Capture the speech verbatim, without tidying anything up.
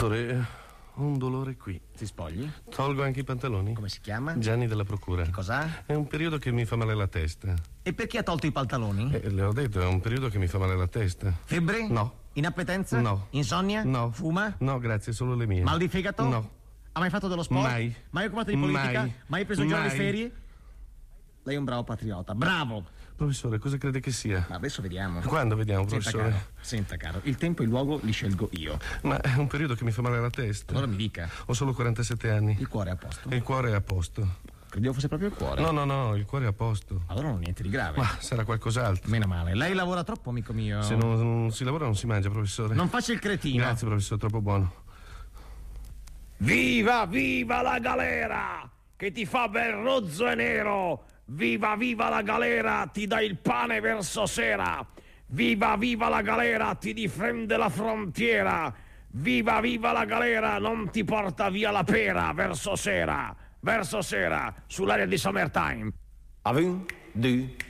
Dottore, ho un dolore qui. Si spogli? Tolgo anche i pantaloni? Come si chiama? Gianni della Procura. Che cos'ha? È un periodo che mi fa male la testa. E perché ha tolto i pantaloni? Eh, le ho detto, è un periodo che mi fa male la testa. Febbre? No. Inappetenza? No. Insonnia? No. Fuma? No, grazie, solo le mie. Mal di fegato? No. Ha mai fatto dello sport? Mai. Mai occupato di politica? Mai. Mai preso giorni Mai. ferie? Lei è un bravo patriota, bravo! Professore, cosa crede che sia? Ma adesso vediamo. Quando vediamo, Senta professore? caro, senta caro, il tempo e il luogo li scelgo io. Ma è un periodo che mi fa male la testa. Allora mi dica. Ho solo quarantasette anni. Il cuore è a posto? E il cuore è a posto. Credevo fosse proprio il cuore. No, no, no, il cuore è a posto. Allora non ho niente di grave. Ma sarà qualcos'altro. Meno male. Lei lavora troppo, amico mio. Se non, non si lavora non si mangia, professore. Non faccia il cretino. Grazie, professore, troppo buono. Viva, viva la galera, che ti fa bel rozzo e nero. Viva, viva la galera, ti dà il pane verso sera. Viva, viva la galera, ti difende la frontiera. Viva, viva la galera, non ti porta via la pera verso sera. Verso sera, sull'aria di Summertime. A un, due,